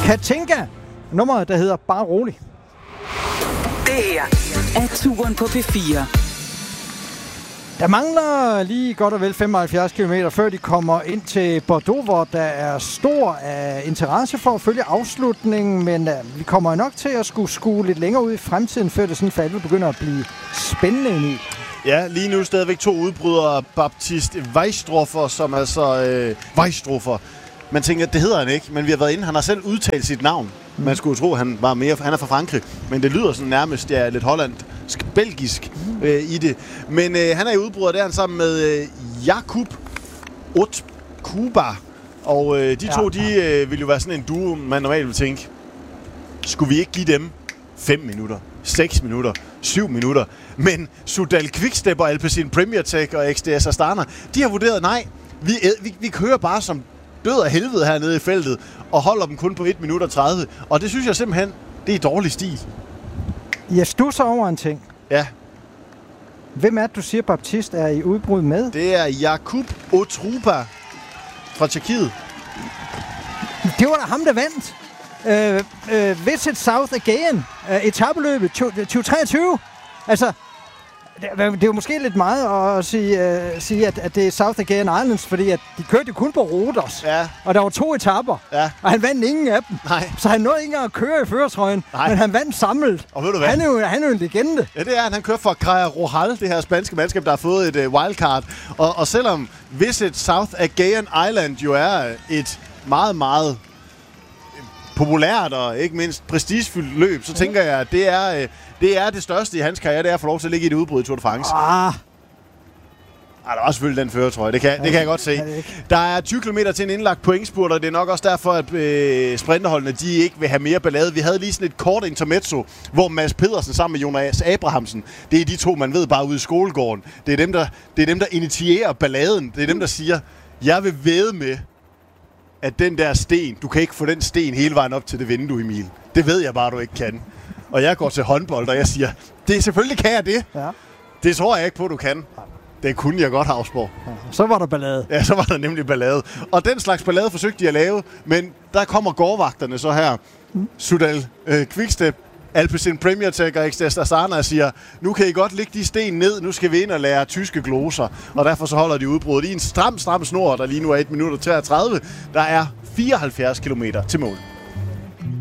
Katinka. Nummeret, der hedder Bare Rolig. Det her er Turen på P4. Der mangler lige godt og vel 75 km, før de kommer ind til Bordeaux, hvor der er stor interesse for at følge afslutningen, men vi kommer nok til at skulle skue lidt længere ud i fremtiden, før det sådan for alvor begynder at blive spændende ind i. Ja, lige nu stadigvæk 2 udbrydere. Baptiste Weistroffer, som altså... Weistroffer. Man tænker, at det hedder han ikke, men vi har været inde. Han har selv udtalt sit navn. Man skulle tro, han er fra Frankrig, men det lyder sådan nærmest lidt hollandsk, belgisk i det. Men han er i udbryder der sammen med Jakub Otkuba. Og de to, de vil jo være sådan en duo, man normalt vil tænke, skulle vi ikke give dem 5 minutter, 6 minutter, 7 minutter? Men Soudal Quickstep og Alpecin Premier Tech og XDS Astana, de har vurderet, nej, vi kører bare som død af helvede hernede i feltet, og holder dem kun på 1 minut og 30. Og det synes jeg simpelthen, det er dårlig stil. Jeg stusser over en ting. Ja. Hvem er det, du siger, Baptiste er i udbrud med? Det er Jakub Otruba fra Tjekkiet. Det var da ham, der vandt. Visit South Again. Etapeløbet 2023. Altså, det er jo måske lidt meget at sige at det er South Again Islands, fordi at de kørte kun på Rodos. Ja. Og der var 2 etaper. Ja. Og han vandt ingen af dem. Nej. Så han nåede ikke engang at køre i førertrøjen. Men han vandt samlet. Og ved du hvad? Han er jo en legende. Ja, det er han. Han kører for Caja Rural, det her spanske mandskab, der har fået et wildcard. Og selvom Visit South Again Island jo er et meget, meget populært og ikke mindst prestigefyldt løb, så tænker jeg, at det er det største i hans karriere, det er at få lov til at ligge i et udbrud i Tour de France. Der er også selvfølgelig den førertrøje, det kan jeg godt se. Der er 20 km til en indlagt pointspurt, og det er nok også derfor, at sprinterholdene de ikke vil have mere ballade. Vi havde lige sådan et kort intermezzo, hvor Mads Pedersen sammen med Jonas Abrahamsen, det er de to, man ved bare ude i skolegården. Det er dem, der initierer balladen. Det er dem, der siger, jeg vil vædde med, at den der sten, du kan ikke få den sten hele vejen op til det vindue, Emil. Det ved jeg bare, du ikke kan. Og jeg går til håndbold, og jeg siger, selvfølgelig kan jeg det. Ja. Det tror jeg ikke på, du kan. Det kunne jeg godt, Havsborg. Ja, så var der ballade. Ja, så var der nemlig ballade. Og den slags ballade forsøgte de at lave, men der kommer gårdvagterne så her. Soudal Quickstep, Alpecin Premier Tech og XDS Astana og siger, nu kan I godt lægge de sten ned, nu skal vi ind og lære tyske gloser. Og derfor så holder de udbruddet i en stram snor, der lige nu er 1 minut og 33. Der er 74 kilometer til mål.